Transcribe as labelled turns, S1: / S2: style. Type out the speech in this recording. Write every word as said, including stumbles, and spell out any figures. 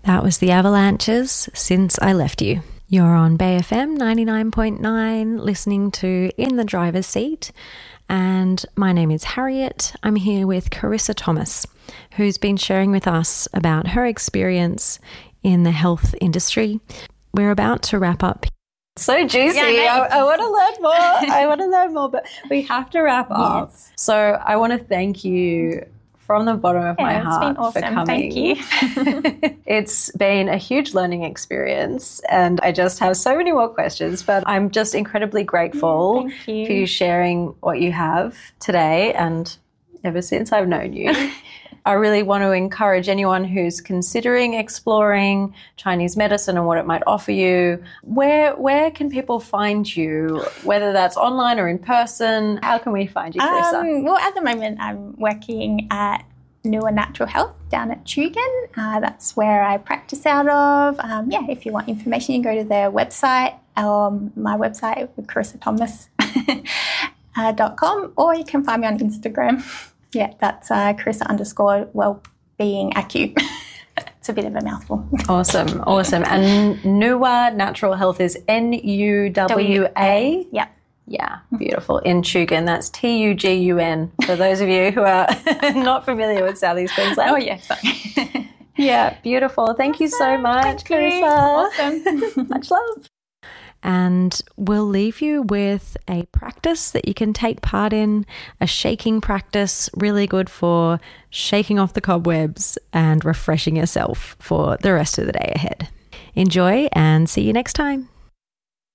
S1: That was the Avalanches, Since I Left You. You're on Bay F M ninety-nine point nine, listening to In the Driver's Seat. And my name is Harriet. I'm here with Carissa Thomas, who's been sharing with us about her experience in the health industry. We're about to wrap up. So juicy. Yeah, I, I want to learn more. I want to learn more, but we have to wrap up. Yes. So I want to thank you from the bottom of
S2: yeah,
S1: my heart
S2: it's been awesome.
S1: for coming.
S2: Thank you.
S1: It's been a huge learning experience, and I just have so many more questions, but I'm just incredibly grateful
S2: Thank you.
S1: for you sharing what you have today and ever since I've known you. I really want to encourage anyone who's considering exploring Chinese medicine and what it might offer you. Where where can people find you, whether that's online or in person? How can we find you, Carissa?
S2: Um, well, at the moment, I'm working at Newer Natural Health down at Tugun. Uh, that's where I practice out of. Um, yeah, if you want information, you can go to their website, um, my website, carissa thomas dot com, or you can find me on Instagram. Yeah, that's uh, Carissa underscore wellbeing acu. It's a bit of a mouthful.
S1: Awesome, awesome. And Newer Natural Health is N U W A?
S2: Yep.
S1: Yeah, beautiful. In Tugun, that's T U G U N, for those of you who are not familiar with South East Queensland.
S2: Oh, yeah, sorry.
S1: Yeah, beautiful. Thank awesome. you so much,
S2: Thank
S1: Carissa.
S2: You. Awesome.
S1: Much love. And we'll leave you with a practice that you can take part in, a shaking practice, really good for shaking off the cobwebs and refreshing yourself for the rest of the day ahead. Enjoy and see you next time.